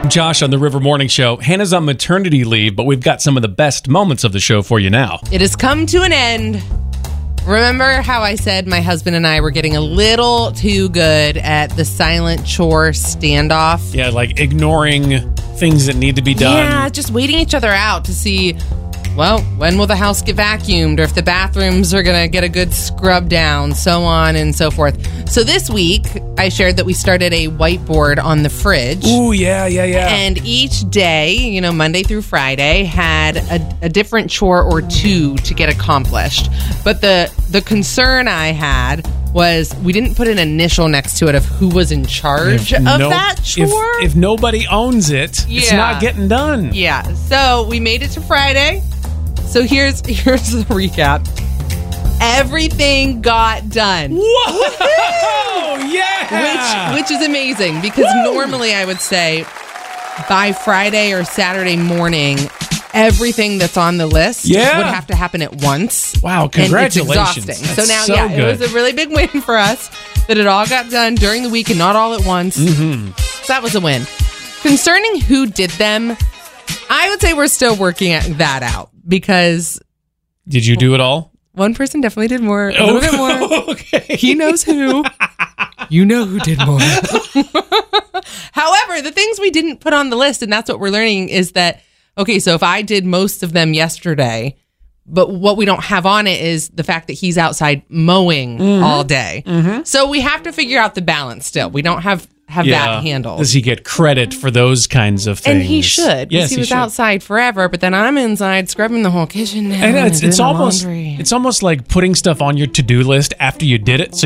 Josh on the River Morning Show. Hannah's on maternity leave, but we've got some of the best moments of the show for you now. It has come to an end. Remember how I said my husband and I were getting a little too good at the silent chore standoff? Yeah, like ignoring things that need to be done. Yeah, just waiting each other out to see, well, when will the house get vacuumed, or if the bathrooms are going to get a good scrub down, so on and so forth. So this week, I shared that we started a whiteboard on the fridge. Ooh, yeah. And each day, Monday through Friday, had a different chore or two to get accomplished. But the concern I had was we didn't put an initial next to it of who was in charge of that chore. If nobody owns it, it's not getting done. Yeah. So we made it to Friday. So here's the recap. Everything got done. Whoa! Yeah! Which is amazing, because normally I would say by Friday or Saturday morning, everything that's on the list would have to happen at once. Wow, congratulations. And it's exhausting. That's so now, good. It was a really big win for us that it all got done during the week and not all at once. Mm-hmm. So that was a win. Concerning who did them, I would say we're still working that out, because... Did you do it all? One person definitely did more, a little bit more. Okay. He knows who. You know who did more. However, the things we didn't put on the list, and that's what we're learning, is that, okay, so if I did most of them yesterday, but what we don't have on it is the fact that he's outside mowing all day. Mm-hmm. So we have to figure out the balance still. We don't have that handled. Does he get credit for those kinds of things? And he should, because he was outside forever, but then I'm inside scrubbing the whole kitchen now. And it's almost like putting stuff on your to-do list after you did it, so